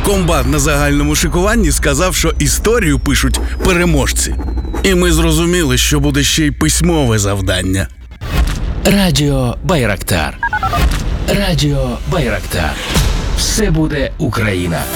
Комбат на загальному шикуванні сказав, що історію пишуть переможці. І ми зрозуміли, що буде ще й письмове завдання. Радіо Байрактар. Радіо Байрактар. Все буде Україна.